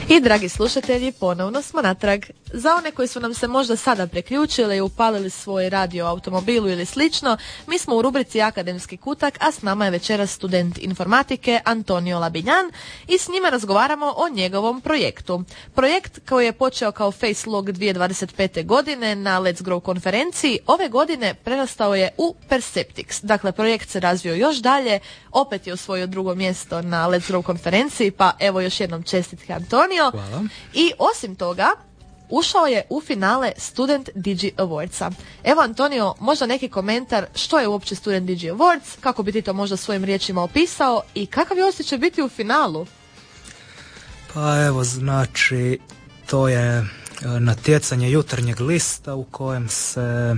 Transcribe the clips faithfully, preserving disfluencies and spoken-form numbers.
I dragi slušatelji, ponovno smo natrag. Za one koji su nam se možda sada preključili i upalili svoj radio, automobilu ili slično, mi smo u rubrici Akademski kutak, a s nama je večeras student informatike Antonio Labinjan i s njime razgovaramo o njegovom projektu. Projekt koji je počeo kao Facelog dvije tisuće dvadeset pete. godine na Let's Grow konferenciji, ove godine prerastao je u Perceptix. Dakle, projekt se razvio još dalje, opet je osvojio drugo mjesto na Let's Grow konferenciji, pa evo još jednom čestitke Antonio. Hvala. I osim toga, ušao je u finale Student Digi Awardsa. Evo Antonio, možda neki komentar što je uopće Student Digi Awards, kako bi ti to možda svojim riječima opisao i kakav je osjećaj biti u finalu? Pa evo, znači, to je natjecanje jutarnjeg lista u kojem se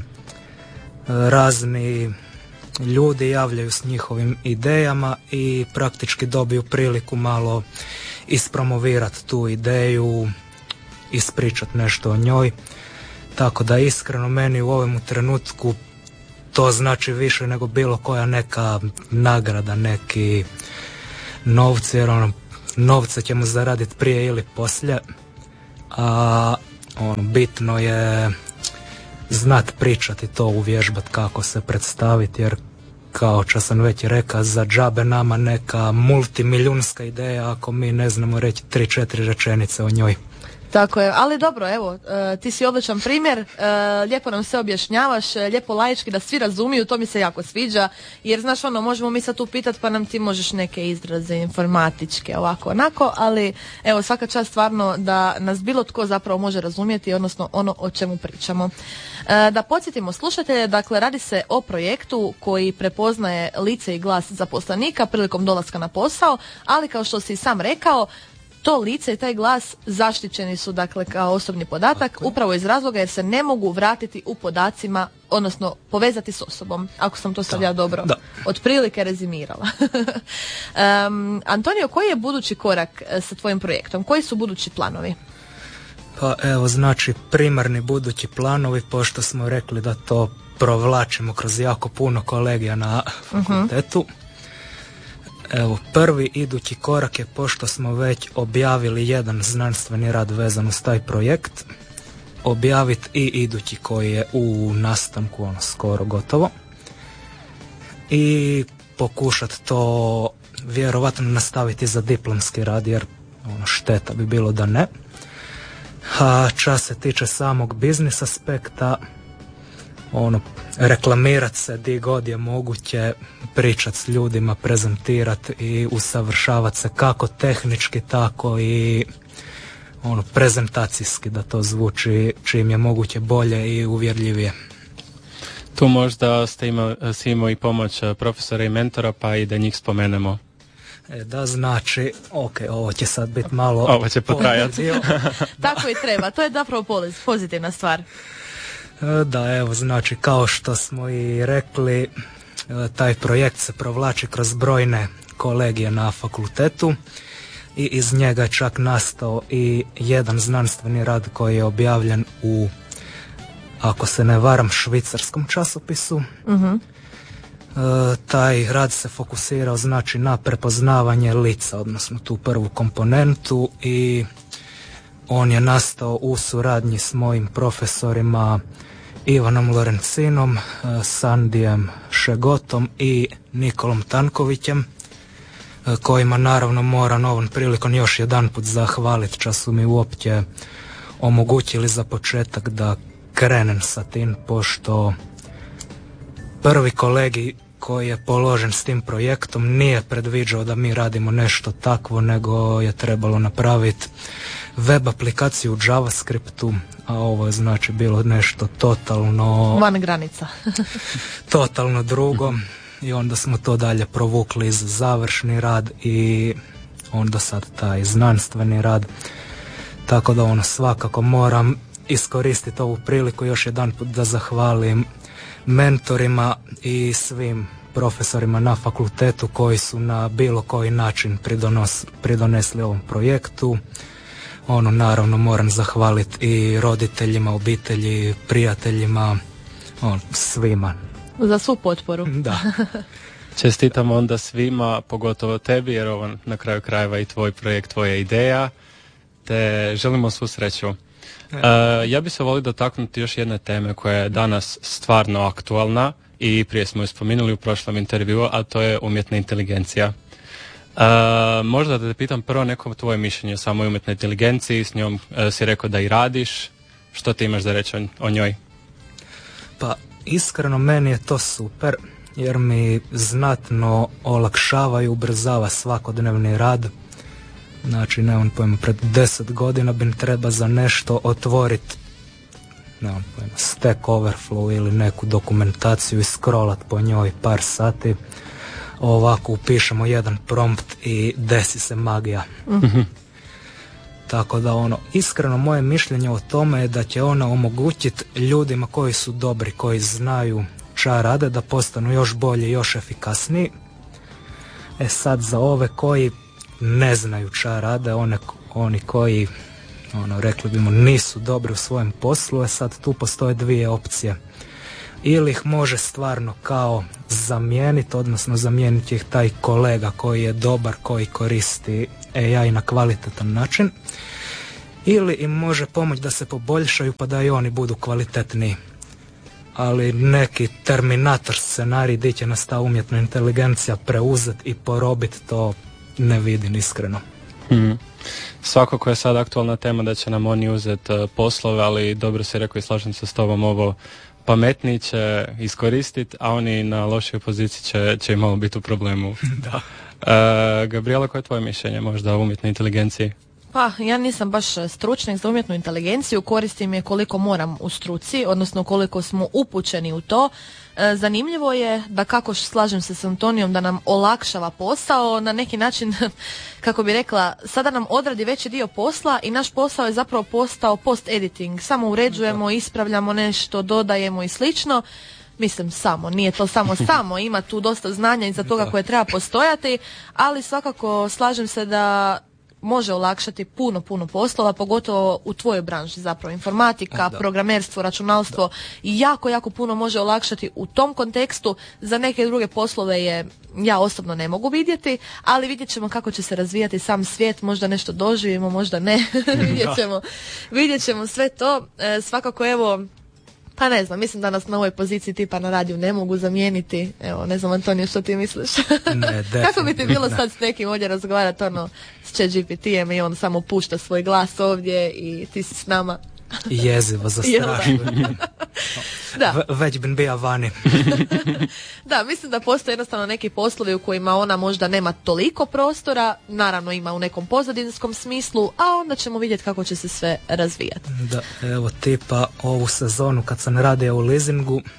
razni ljudi javljaju s njihovim idejama i praktički dobiju priliku malo ispromovirati tu ideju, ispričati nešto o njoj. Tako da iskreno meni u ovom trenutku to znači više nego bilo koja neka nagrada, neki novci, jer ono, novce ćemo zaraditi prije ili poslije, a ono, bitno je znat pričati to, uvježbati kako se predstaviti, jer kao što sam već rekao, za džabe nama neka multimilijunska ideja ako mi ne znamo reći tri četiri rečenice o njoj. Tako je, ali dobro, evo, uh, ti si odličan primjer, uh, lijepo nam se objašnjavaš, lijepo laički da svi razumiju, to mi se jako sviđa, jer znaš ono, možemo mi sad tu pitati pa nam ti možeš neke izraze informatičke, ovako, onako, ali evo, svaka čast stvarno da nas bilo tko zapravo može razumjeti, odnosno ono o čemu pričamo. Uh, da podsjetimo slušatelje, dakle, radi se o projektu koji prepoznaje lice i glas zaposlenika prilikom dolaska na posao, ali kao što si i sam rekao, to lice i taj glas zaštićeni su, dakle, kao osobni podatak, upravo iz razloga jer se ne mogu vratiti u podacima, odnosno povezati s osobom, ako sam to sad ja dobro da. otprilike rezimirala. um, Antonio, koji je budući korak sa tvojim projektom? Koji su budući planovi? Pa evo, znači, primarni budući planovi, pošto smo rekli da to provlačimo kroz jako puno kolegija na fakultetu. Uh-huh. Evo, prvi idući korak je, pošto smo već objavili jedan znanstveni rad vezan uz taj projekt, objaviti i idući koji je u nastanku, ono, skoro gotovo, i pokušati to vjerovatno nastaviti za diplomski rad, jer ono, šteta bi bilo da ne. A čas se tiče samog biznis aspekta, ono, reklamirati se di god je moguće, pričati s ljudima, prezentirati i usavršavati se kako tehnički, tako i ono, prezentacijski, da to zvuči čim je moguće bolje i uvjerljivije. Tu možda ste imali, si imao i pomoć profesora i mentora, pa i da njih spomenemo. E, da, znači, ok, ovo će sad biti malo... Ovo će potrajati. Tako i treba, to je zapravo pozitivna stvar. Da, evo, znači, kao što smo i rekli, taj projekt se provlači kroz brojne kolegije na fakultetu i iz njega je čak nastao i jedan znanstveni rad koji je objavljen u, ako se ne varam, švicarskom časopisu. Uh-huh. E, taj rad se fokusirao, znači, na prepoznavanje lica, odnosno tu prvu komponentu, i on je nastao u suradnji s mojim profesorima Ivanom Lorencinom, Sandijem Šegotom i Nikolom Tankovićem, kojima naravno moram ovom prilikom još jedan put zahvaliti, čas su mi uopće omogućili za početak da krenem sa tim, pošto prvi kolegi koji je položen s tim projektom nije predviđao da mi radimo nešto takvo, nego je trebalo napraviti web aplikaciju u JavaScriptu, a ovo je, znači, bilo nešto totalno... van granica. totalno drugo, i onda smo to dalje provukli iz završni rad i onda sad taj znanstveni rad. Tako da ono, svakako moram iskoristiti ovu priliku još jedan put da zahvalim mentorima i svim profesorima na fakultetu koji su na bilo koji način pridonos, pridonesli ovom projektu. Ono, naravno moram zahvaliti i roditeljima, obitelji, prijateljima, on, svima. Za svu potporu. Da. Čestitam onda svima, pogotovo tebi, jer ovo na kraju krajeva i tvoj projekt, tvoja ideja. te želimo svu sreću. Uh, ja bih se volio dotaknuti još jedne teme koja je danas stvarno aktualna i prije smo ju spominuli u prošlom intervjuu, a to je umjetna inteligencija. Uh, možda da te pitam prvo neko tvoje mišljenje o samoj umjetnoj inteligenciji, s njom uh, si rekao da i radiš, što ti imaš da reći o, o njoj? Pa iskreno meni je to super jer mi znatno olakšava i ubrzava svakodnevni rad. Znači, nemam pojma, pred deset godina bi treba za nešto otvoriti, nemam pojma, Stack Overflow ili neku dokumentaciju i scrollat po njoj par sati. Ovako upišemo jedan prompt i desi se magija. Mm-hmm. Tako da ono, iskreno moje mišljenje o tome je da će ona omogućiti ljudima koji su dobri, koji znaju šta rade, da postanu još bolji, još efikasniji. E sad za ove koji ne znaju šta rade, one, oni koji, ono, rekli bimo, nisu dobri u svojem poslu, e sad tu postoje dvije opcije. Ili ih može stvarno kao zamijeniti, odnosno zamijeniti ih taj kolega koji je dobar, koji koristi A I na kvalitetan način, ili im može pomoći da se poboljšaju pa da i oni budu kvalitetniji. Ali neki Terminator scenarij gdje će nas ta umjetna inteligencija preuzeti i porobiti, to ne vidim iskreno. Hmm. Svakako je sad aktualna tema da će nam oni uzeti uh, poslove, ali dobro si rekao i slažem se s tobom, ovo pametniji će iskoristiti, a oni na lošoj poziciji će, će im malo biti u problemu. Da. Uh, Gabriela, koje je tvoje mišljenje možda o umjetnoj inteligenciji? Pa, ja nisam baš stručnjak za umjetnu inteligenciju, koristim je koliko moram u struci, odnosno koliko smo upućeni u to. E, zanimljivo je da, kako slažem se s Antonijom, da nam olakšava posao, na neki način, kako bi rekla, sada nam odradi veći dio posla i naš posao je zapravo postao post-editing. Samo uređujemo, ispravljamo nešto, dodajemo i slično. Mislim samo, nije to samo samo, ima tu dosta znanja iza toga koje treba postojati, ali svakako slažem se da može olakšati puno, puno poslova, pogotovo u tvojoj branži zapravo, informatika, da. Programerstvo, računalstvo, i jako, jako puno može olakšati u tom kontekstu. Za neke druge poslove je, ja osobno ne mogu vidjeti, ali vidjet ćemo kako će se razvijati sam svijet, možda nešto doživimo, možda ne, vidjet ćemo, vidjet ćemo sve to. E, svakako evo, pa ne znam, mislim da nas na ovoj poziciji tipa na radiju ne mogu zamijeniti. Evo, ne znam, Antonio, što ti misliš? Ne, kako bi ti bilo sad s nekim ovdje razgovarati, ono, s ChatGPT-em i on samo pušta svoj glas ovdje i ti si s nama? Jezivo, zastrašno. Da. V- već bin bija vani. Da, mislim da postoje jednostavno neki poslovi u kojima ona možda nema toliko prostora, naravno ima u nekom pozadinskom smislu, a onda ćemo vidjeti kako će se sve razvijati. Da, evo tipa ovu sezonu kad sam radio u leasingu, uh,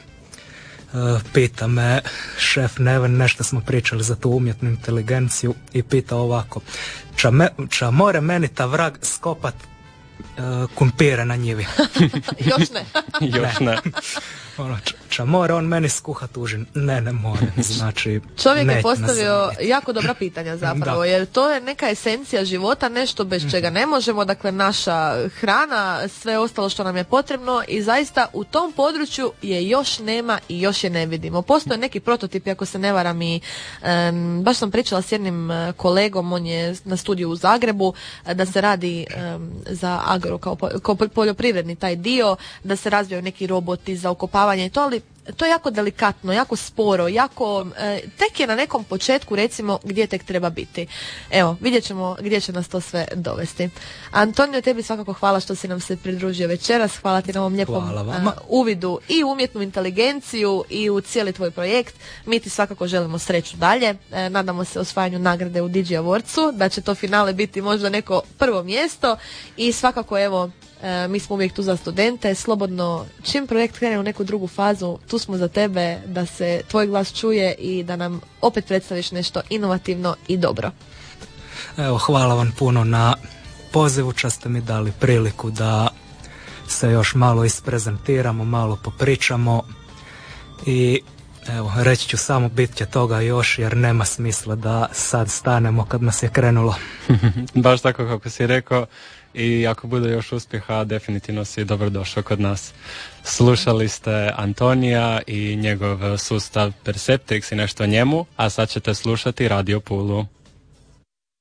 pita me šef Neven, nešto smo pričali za tu umjetnu inteligenciju, i pita ovako, ča, me, ča more meni ta vrag skopat Uh, kumpire na njivi. Još ne. Još ne. Ono, ča, ča more on meni skuhat užin? Ne, ne more. Znači, čovjek je postavio jako dobra pitanja zapravo, da. Jer to je neka esencija života, nešto bez mm. čega ne možemo, dakle naša hrana, sve ostalo što nam je potrebno, i zaista u tom području je još nema i još je ne vidimo. Postoje neki prototipi, ako se ne varam, i um, baš sam pričala s jednim kolegom, on je na studiju u Zagrebu, da se radi um, za agro, kao, po, kao poljoprivredni taj dio, da se razvijaju neki roboti za okopavanje i to, ali to je jako delikatno, jako sporo, jako, e, tek je na nekom početku, recimo, gdje tek treba biti. Evo, vidjet ćemo gdje će nas to sve dovesti. Antonio, tebi svakako hvala što si nam se pridružio večeras, hvala ti na ovom lijepom uh, uvidu i u umjetnu inteligenciju i u cijeli tvoj projekt. Mi ti svakako želimo sreću dalje, e, nadamo se osvajanju nagrade u D J Awardsu, da će to finale biti možda neko prvo mjesto, i svakako evo, E, mi smo uvijek tu za studente, slobodno, čim projekt krene u neku drugu fazu, tu smo za tebe da se tvoj glas čuje i da nam opet predstaviš nešto inovativno i dobro. Evo, hvala vam puno na pozivu, što ste mi dali priliku da se još malo isprezentiramo, malo popričamo, i evo, reći ću samo, bit će toga još, jer nema smisla da sad stanemo kad nas je krenulo. Baš tako kako si rekao, i ako bude još uspjeha, definitivno si dobrodošao kod nas. Slušali ste Antonija i njegov sustav Perceptrix i nešto o njemu, a sad ćete slušati Radio Pulu.